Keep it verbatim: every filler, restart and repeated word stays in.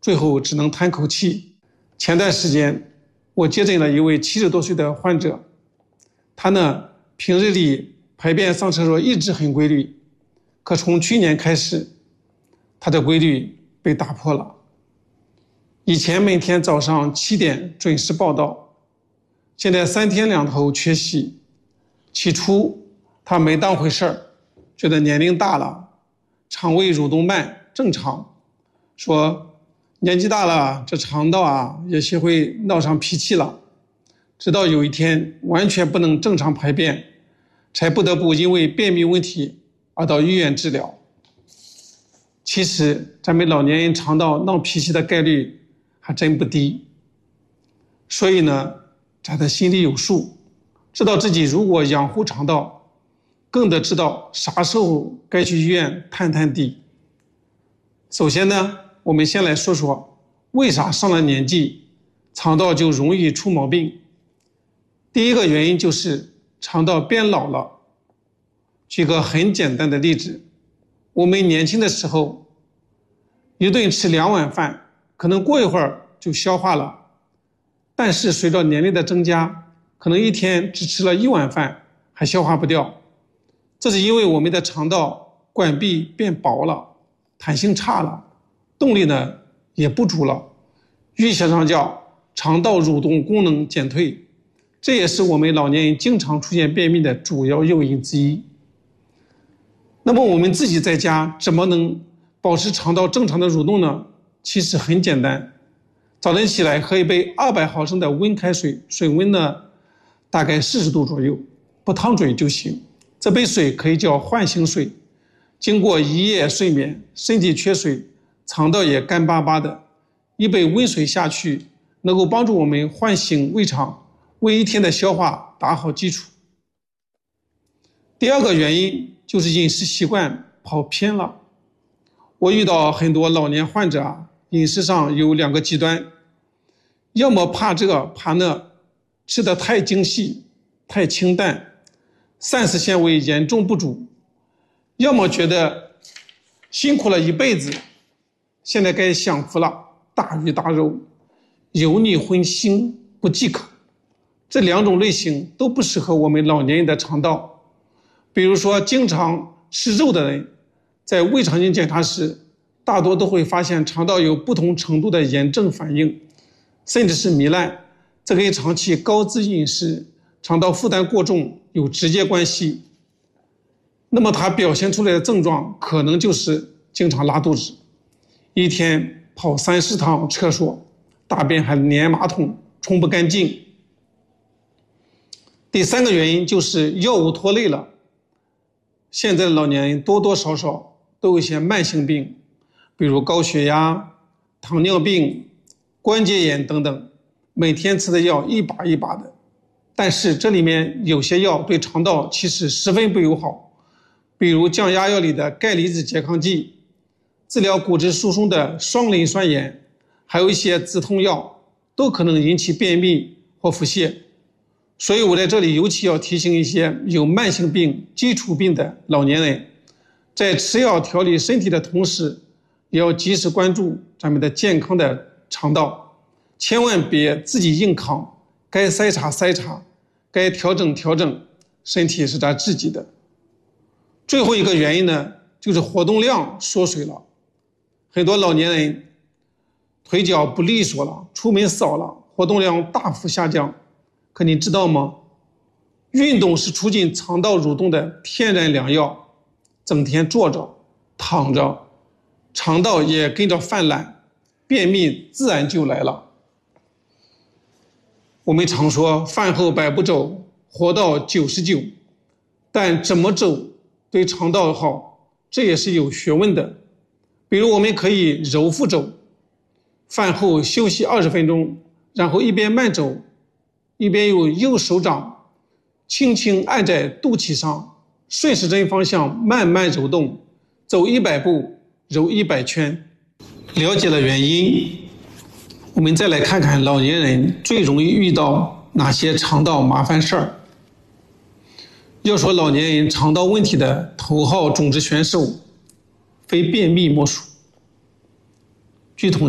最后只能叹口气。前段时间，我接诊了一位七十多岁的患者，他呢平日里排便上厕所一直很规律，可从去年开始，他的规律被打破了。以前每天早上七点准时报到，现在三天两头缺席。起初他没当回事儿，觉得年龄大了，肠胃蠕动慢正常，说年纪大了，这肠道啊也学会闹上脾气了。直到有一天完全不能正常排便，才不得不因为便秘问题而到医院治疗。其实咱们老年人肠道闹脾气的概率还真不低，所以呢，咱的心里有数，知道自己如果养护肠道，更得知道啥时候该去医院探探底。首先呢，我们先来说说为啥上了年纪肠道就容易出毛病。第一个原因就是肠道变老了。举个很简单的例子，我们年轻的时候一顿吃两碗饭，可能过一会儿就消化了，但是随着年龄的增加，可能一天只吃了一碗饭还消化不掉。这是因为我们的肠道管壁变薄了，弹性差了，动力呢也不足了，医学上叫肠道蠕动功能减退，这也是我们老年人经常出现便秘的主要诱因之一。那么我们自己在家怎么能保持肠道正常的蠕动呢？其实很简单，早晨起来喝一杯二百毫升的温开水，水温呢大概四十度左右，不烫嘴就行。这杯水可以叫唤醒水，经过一夜睡眠，身体缺水，肠道也干巴巴的，一杯温水下去，能够帮助我们唤醒胃肠，为一天的消化打好基础。第二个原因就是饮食习惯跑偏了。我遇到很多老年患者啊，饮食上有两个极端，要么怕这怕那，吃得太精细太清淡，膳食纤维严重不足，要么觉得辛苦了一辈子，现在该享福了，大鱼大肉，油腻荤腥不忌口。这两种类型都不适合我们老年人的肠道。比如说经常吃肉的人，在胃肠镜检查时，大多都会发现肠道有不同程度的炎症反应，甚至是糜烂，这跟长期高脂饮食、肠道负担过重有直接关系。那么它表现出来的症状可能就是经常拉肚子，一天跑三四趟厕所，大便还粘马桶，冲不干净。第三个原因就是药物拖累了。现在的老年人多多少少都有一些慢性病，比如高血压、糖尿病、关节炎等等，每天吃的药一把一把的，但是这里面有些药对肠道其实十分不友好，比如降压药里的钙离子拮抗剂，治疗骨质疏松的双磷酸盐，还有一些止痛药，都可能引起便秘或腹泻。所以我在这里尤其要提醒一些有慢性病、基础病的老年人，在吃药调理身体的同时，也要及时关注咱们的健康的肠道，千万别自己硬扛，该筛查筛查，该调整调整，身体是咱自己的。最后一个原因呢，就是活动量缩水了。很多老年人腿脚不利索了，出门少了，活动量大幅下降。可你知道吗？运动是促进肠道蠕动的天然良药，整天坐着躺着，肠道也跟着泛滥，便秘自然就来了。我们常说饭后百步走，活到九十九，但怎么走对肠道好，这也是有学问的。比如我们可以揉腹走，饭后休息二十分钟，然后一边慢走，一边用右手掌轻轻按在肚脐上，顺时针方向慢慢揉动，走一百步揉一百圈。了解了原因，我们再来看看老年人最容易遇到哪些肠道麻烦事儿。要说老年人肠道问题的头号种子选手，非便秘莫属。据统计